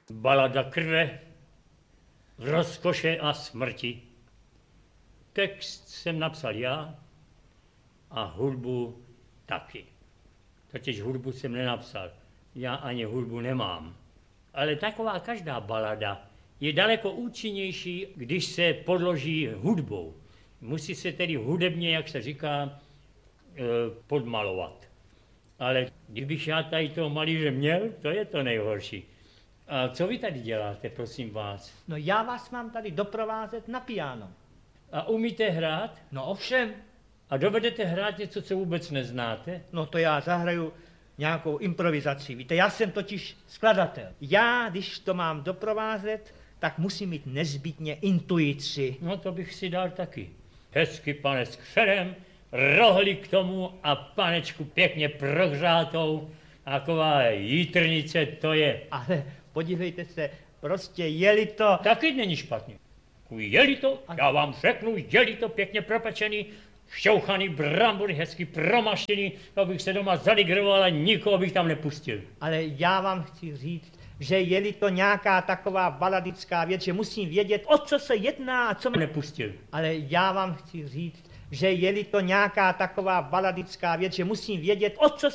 Balada krve, rozkoše a smrti. Text jsem napsal já a hudbu taky. Totiž hudbu jsem nenapsal, já ani hudbu nemám. Ale taková každá balada je daleko účinnější, když se podloží hudbou. Musí se tedy hudebně, jak se říká, podmalovat. Ale kdybych já tady toho malíře měl, to je to nejhorší. A co vy tady děláte, prosím vás? No já vás mám tady doprovázet na piano. A umíte hrát? No ovšem, A dovedete hrát něco, co vůbec neznáte? no to já zahraju nějakou improvizaci. Víte, já jsem totiž skladatel. Já, když to mám doprovázet, tak musím mít nezbytně intuici. No to bych si dal taky. Hezky, pane, s křerem, rohli k tomu a panečku pěkně prohřátou. Taková jitrnice to je. Ale podívejte se, prostě je-li to... Taky není špatně. Je-li to, já vám řeknu, je-li to pěkně propečený, šťouchaný brambory, hezky promaštěný, abych se doma zaligroval a nikoho bych tam nepustil. Ale já vám chci říct, že je-li to nějaká taková baladická věc, že musím vědět, o co se jedná a co mě Nepustil. Ale já vám chci říct, že je-li to nějaká taková baladická věc, že musím vědět, o co